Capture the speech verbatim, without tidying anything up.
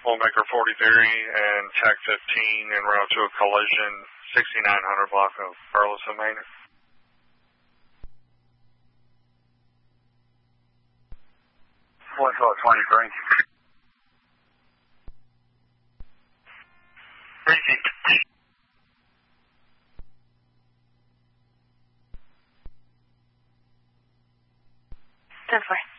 Homemaker forty-three and Tech fifteen en route to a collision, sixty-nine hundred block of Burleson, Maine. one twelve twenty-three. Receipt. ten four.